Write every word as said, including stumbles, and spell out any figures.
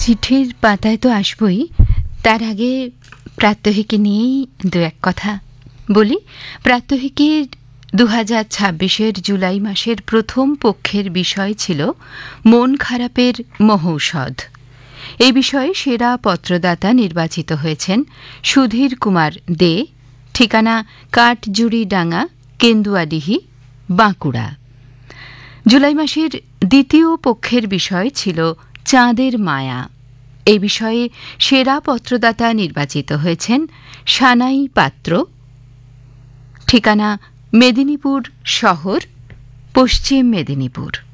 চিঠির পাতায় তো আসবই, তার আগে প্রাত্যহিকী নিয়েই দু এক কথা বলি। প্রাত্যহিকীর দু হাজার ছাব্বিশের জুলাই মাসের প্রথম পক্ষের বিষয় ছিল মন খারাপের মহৌষধ। এই বিষয়ে সেরা পত্রদাতা নির্বাচিত হয়েছেন সুধীর কুমার দে, ঠিকানা কাঠজুড়িডাঙ্গা, কেন্দুয়াডিহি, বাঁকুড়া। জুলাই মাসের দ্বিতীয় পক্ষের বিষয় ছিল চাঁদের মায়া। এই বিষয়ে সেরা পত্রদাতা নির্বাচিত হয়েছেন সানাই পাত্র, ঠিকানা মেদিনীপুর শহর, পশ্চিম মেদিনীপুর।